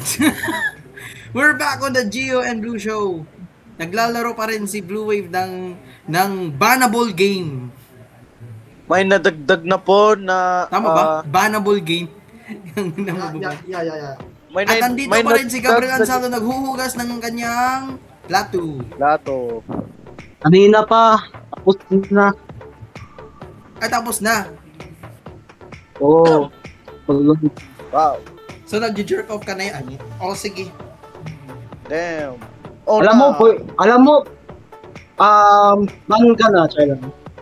We're back on the Geo and Blue Show. Naglalaro pa rin si Blue Wave ng Bannable game. May nadagdag na po na... Tama ba? Bannable game. Yeah. At nandito pa rin si Gabriel Ansalo naghuhugas ng kanyang plato. Kanina pa. Tapos na. Ay, tapos na. Oo. Wow. So, nag-jerk off ka na yan. O, sige. Damn. Alam mo, man ka na, Chayla.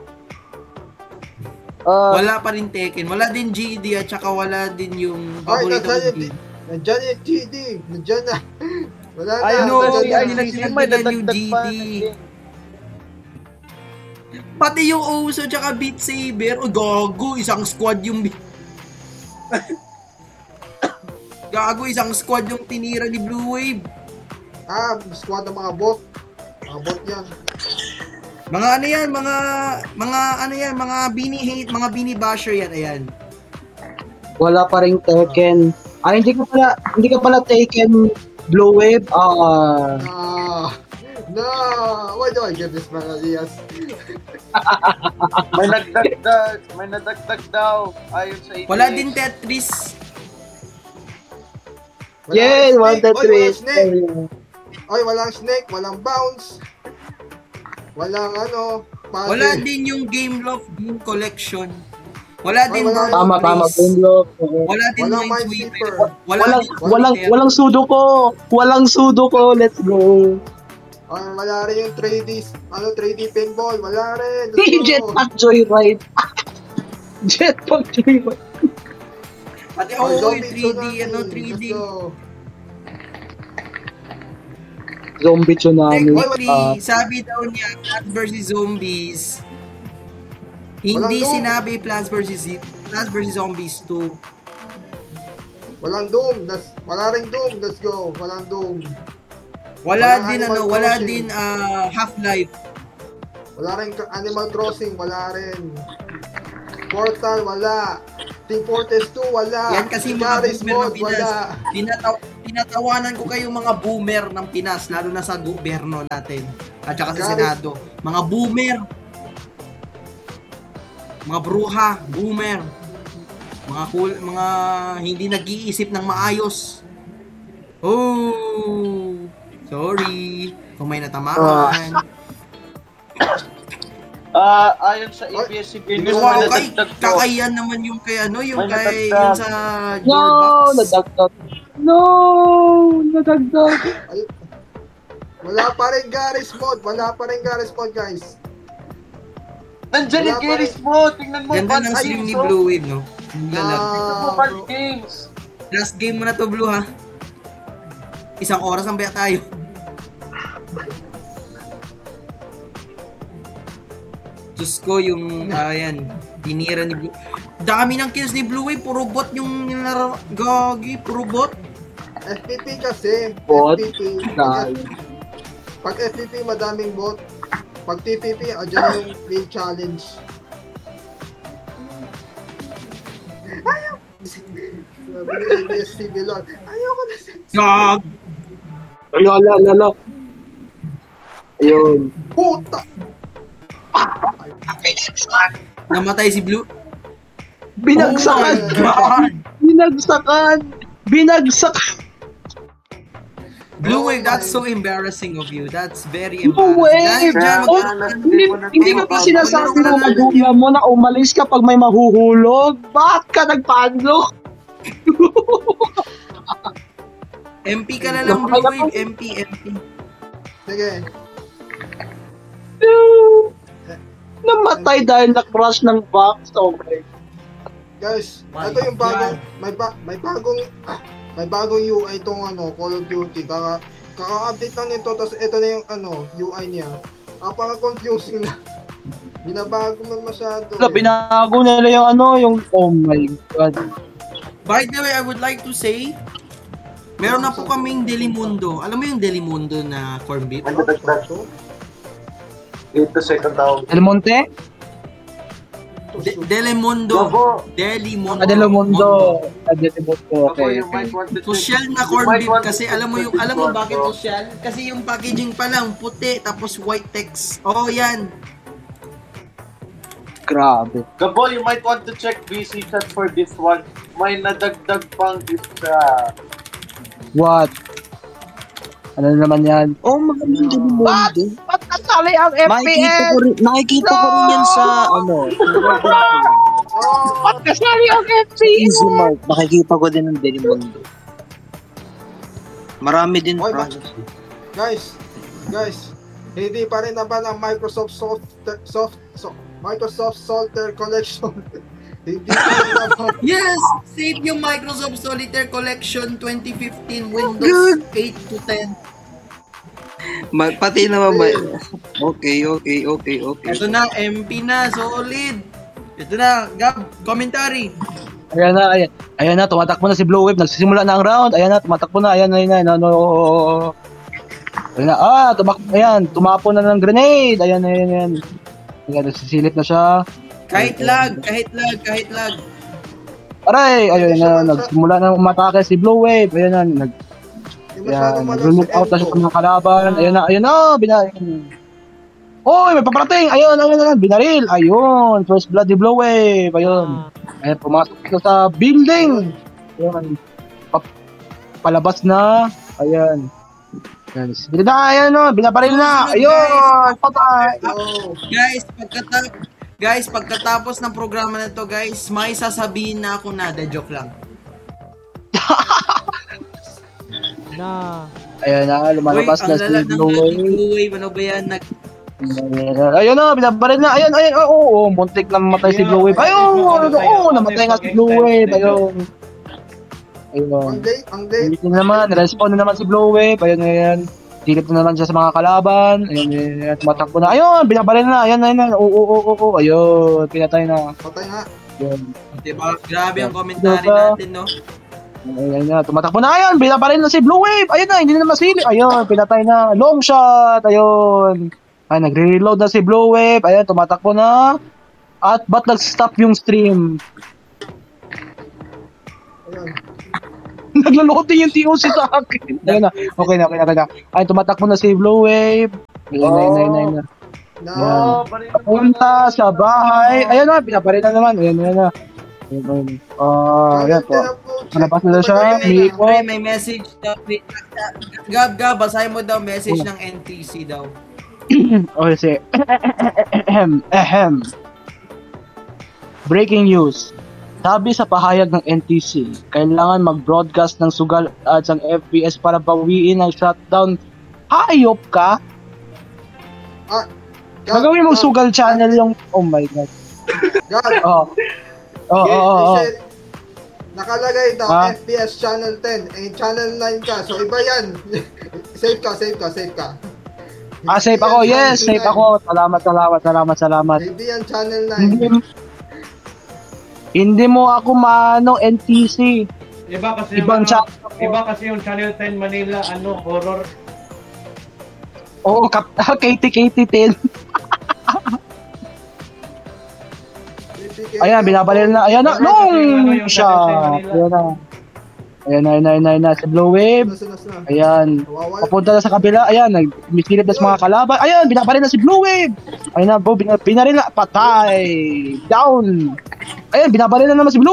Wala pa rin Tekken. Wala din GD at saka wala din yung paborito ko. Nandiyan yung GD. Nandiyan na. Wala na. May yung GD. Pati yung Oso tsaka Beat Saber. O, gago. Isang squad yung... Gago, isang squad yung tinira ni Blue Wave. Squad ng mga bot. Mga bot yan. Mga Bini hate, mga Bini basher yan, ayan. Wala pa ring Tekken. Hindi ka pala Tekken Blue Wave. No! Why do I get this man, Elias? May nadagdag daw. Ayon sa EPS. Wala din Tetris. Yay! Walang snake, walang bounce. Walang puzzle. Wala din yung Game Loft Game Collection. Wala din Tama, Game Loft. Wala din Walang Minesweeper. Walang sudoku. Walang sudoku. Let's go. Wala rin yung 3D pinball. Wala rin. Jetpack Joyride. Jetpack Joyride. Pati yung 3D. Zombie Tsunami. Technically, sabi daw niya Plants vs. Zombies. Hindi sinabi Plants vs. Zombies 2. Walang Doom. Wala ring Doom. Let's go. Walang Doom. Wala din Half-Life. Wala rin Animal Crossing. Wala rin. Portal. Wala. Team Fortress 2. Wala. Yan kasi mga Garry's boomer ng Mod, Pinas. wala. Tinatawanan ko kayong mga boomer ng Pinas, lalo na sa gobyerno natin at saka sa Senado. Mga boomer. Mga bruha, boomer. Mga hindi nag-iisip ng maayos. Oh, sorry kung may natamaan. Ayon sa ABS-CBN News, Wow, may nadagdag po. kakayan naman yung yung sa No, Gearbox. nadagdag. Wala pa rin Garry's Mod. Guys. Nandiyan yung Garry's Mod. Tingnan mo. Ganda ng stream ni Blue Wave, no? Bad games. Last game mo na to, Blue, ha? Isang oras ang baya tayo. Diyos ko, yung, tinira ni Blue. Dami ng kills ni Blue Wave, puro bot yung gagi, puro bot. FPP kasi. Bot? FPP. Pag FPP, madaming bot. Pag TPP, dyan yung real challenge. Ayaw! Sabi ni ABS-CBN Lord, ayoko na siya. Gag! Lala. Ayun. Puta! Namatay si Blue. Binagsakan. Binagsakan. Blue Wave, that's so embarrassing of you. That's very No embarrassing. way! Hindi ka pa sinasabi mo magulang mo na umalis ka pag may mahuhulog? Bakit ka nagpadlock? MP ka na lang, Blue Wave. MP. Sige. Namatay dahil na-crush ng box. Okay. Guys, ito yung bagong, may bagong UI itong Call of Duty. Kaka-update lang nito, tapos ito na yung UI niya. Napaka-confusing na. Binabago mo masyado. Binago nila yung oh my god. By the way, I would like to say, meron na po kaming Delimundo. Alam mo yung Delimundo na corn beef? Dito second tao. El Monte? Delemundo. Gabo. Delimundo. Adelo Mundo. Adelo Mundo. Gabo, Okay. you might want to check. Social na You corned might beef want kasi to alam mo check yung alam mo this bakit one, bro. social? Kasi yung packaging pa lang puti tapos white text. Oh, yan. Grabe. Gabo, you might want to check BC chat for this one. May nadagdag pang isa. What? Ano na naman yan? Oh, maganda din mo. Ba't kasali ang Nakikita ko rin yan sa, ano, Ba't kasali ang Easy Mart. Nakikita ko din ng Delimundo. Marami din Oy, ba- products. Guys, hindi pa rin naman ang Microsoft Solitaire Collection. Hindi pa rin naman. Yes! Save yung Microsoft Solitaire Collection 2015 Windows 8 to 10. Pati naman ba? Okay. Ito na, MP na, solid. Ito na, Gab, commentary. Ayan na, tumatakbo na si Blue Wave. Nagsisimula na ang round. Ayan na, tumatakbo na. Ayan na. Ayan na, tumapo na ng grenade. Ayan. Ayan, nagsisilip na siya. Kahit lag. Aray, ayun na, nagsimula na umatake si Blue Wave. Ayan na, Yung masyadong malakas nag-remove out na siya sa mga kalaban. Ayan na, binaril. Oy, may paparating. Ayun, binaril. Ayun, first blood ni Blue Wave. Ayun. Ayan, pumasok siya sa building. Ayan. Palabas na. Ayan. Ayan, binabaril na. Ayun, patay. Oh, Guys, pagkatapos ng programa na to, guys, may sasabihin na ako na, de joke lang. Ayan na, lumalabas Uy, na ang si lalag ng Blue ating Wave. Blue Wave, ano ba yan? Ayun na, binabaril na. Ayun, oo, muntik na mamatay si Blue Wave. Ayun, namatay nga si Blue Wave. Ayun. ang late. Ulitin na naman, respawn na naman si Blue Wave. Ayun. Silip na naman siya sa mga kalaban. Ayun, tumatakbo na. Ayun, binabaril na. Ayun. Oo. Ayun, pinatay na. Patay nga. Ayun. Diba? Grabe ang commentary natin, no? Ayun na, tumatakbo na. Ayun, binabaril na si Blue Wave. Ayun na, hindi na masilip. Ayun, pinatay na. Long shot. Ayun. Ay, nagre-reload na si Blue Wave. Ayun, tumatakbo na. At ba't nag-stop yung stream? Ayun. Naglo-loading yung TOC sa akin. Ayun na. Okay na. Ay, tumatakbo na si Blue Wave. Ayun na. Na, Punta sa bahay. Ayun na, pinaparil na naman. Ayun na. Ayan po. Malabas na siya. Miko. Pre, may message daw. Gab, basahin mo daw message ng NTC daw. Okay, si Breaking news. Sabi sa pahayag ng NTC, kailangan mag-broadcast ng sugal ads ang FPS para bawiin ang shutdown. Hayop ka? Gagawin mong sugal channel yung... Oh my God. God. Oo. Nakalagay daw Ah. FPS channel 10, channel 9 ka. So iba yan. Save ka. Safe ako. Yes, safe ako. Salamat. Hindi yan channel 9. Hindi mo ako NTC. Iba kasi Ibang channel. Iba kasi yung Channel 10 Manila, horror. Oo, KT10. Ayan, binabalil na. Ayan na. Long shot. Ayan na. Si Blue Wave. Ayan. Papunta na sa kabila. Ayan, nagmisilip na sa mga kalaban. Ayan, binabalil na si Blue Wave. Ayan na, binaril na. Patay. Down. Ayan, binabalil na naman si Blue